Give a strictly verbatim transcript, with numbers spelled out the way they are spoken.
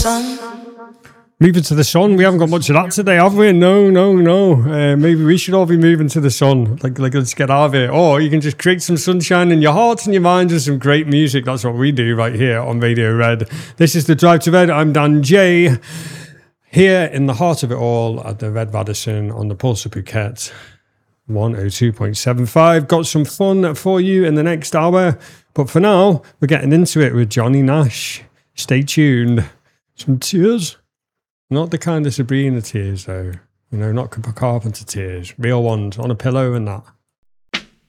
sun. Moving to the sun. We haven't got much of that today, have we? No, no, no. Uh, maybe we should all be moving to the sun. Like, like, let's get out of it. Or you can just create some sunshine in your heart and your mind and some great music. That's what we do right here on Radio Red. This is the Drive to Red. I'm Dan J. Here in the heart of it all at the Red Radisson on the Pulse of Phuket. one oh two point seven five. Got some fun for you in the next hour. But for now, we're getting into it with Johnny Nash. Stay tuned. Some tears. Not the kind of Sabrina tears, though. You know, not Carpenter tears. Real ones on a pillow and that.